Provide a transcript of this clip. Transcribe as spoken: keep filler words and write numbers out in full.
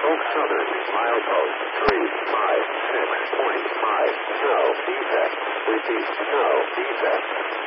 Oak Southern, milepost three five six point five. No defect. Repeat, no defect.